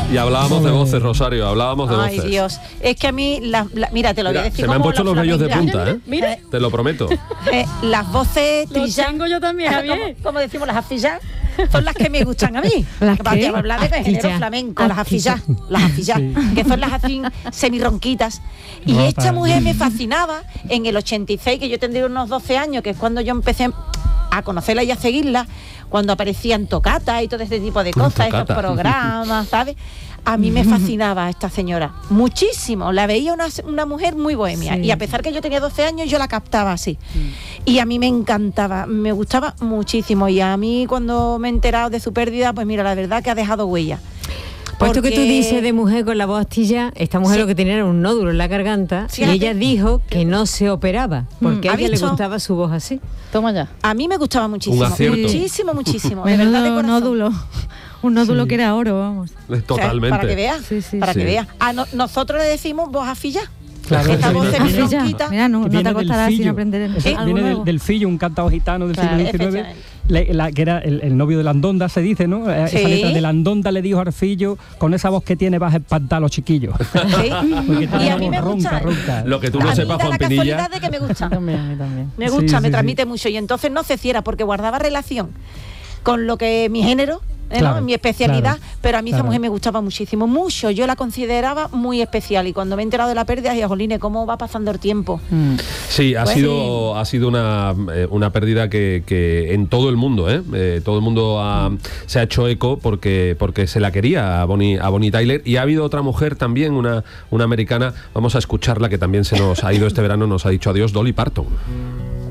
Y hablábamos de voces, Rosario, hablábamos de voces. Ay, Dios. Es que a mí, mira, te lo voy a decir. Se me han puesto los vellos de punta, Mira. Te lo prometo. Las voces Los tengo yo también, Javier. como decimos, las afillás, son las que me gustan a mí. ¿Las qué? Para hablar de género flamenco, las afillás, que son las así semironquitas. Y No, esta para- mujer me fascinaba en el 86, que yo tendría unos 12 años, que es cuando yo empecé a conocerla y a seguirla, cuando aparecían tocatas y todo este tipo de cosas, estos Tocata. programas, ¿sabes? A mí me fascinaba esta señora, muchísimo. La veía una mujer muy bohemia. Sí. Y a pesar que yo tenía 12 años, yo la captaba así. Y a mí me encantaba, me gustaba muchísimo. Y a mí, cuando me he enterado de su pérdida, pues mira, la verdad que ha dejado huella. Pues esto que tú Porque- dices de mujer con la voz astilla, esta mujer Sí. lo que tenía era un nódulo en la garganta, y Fíjate. ella dijo que no se operaba, porque a ¿Ha ella le visto? gustaba su voz así. Toma ya. A mí me gustaba muchísimo. Un acierto. Muchísimo, muchísimo. De verdad, de Menudo corazón. nódulo. Un nódulo que era oro, vamos. O sea, Totalmente. para que veas, Sí, sí. para Sí. que veas. Nosotros le decimos voz afilla. Claro, Esta eso voz viene- semironquita. Mira, no que te viene del acostarás sin fillo. aprender Eso algo viene nuevo. del fillo, un cantado gitano del Claro, siglo XIX, efectivamente. que era el novio de la Andonda, se dice, ¿no? Sí. Esa letra de la Andonda le dijo al fillo, con esa voz que tiene vas a espantar a los chiquillos. Sí. Porque tiene Y una a mí voz me gusta. ronca. Lo que tú A no mí sepas, da Juan la Pinilla. casualidad de que me gusta. También, a mí también. Me gusta, Sí, me sí, transmite sí. mucho. Y entonces no se cierra porque guardaba relación con lo que mi género, ¿no? Claro, Mi especialidad, claro, pero a mí esa claro. mujer me gustaba muchísimo, mucho. Yo la consideraba muy especial y cuando me he enterado de la pérdida, dije, jolines, ¿cómo va pasando el tiempo? Sí, ha Pues sido una pérdida que en todo el mundo, todo el mundo se ha hecho eco porque se la quería a Bonnie Tyler. Y ha habido otra mujer también, una americana, vamos a escucharla, que también se nos ha ido este verano, nos ha dicho adiós, Dolly Parton.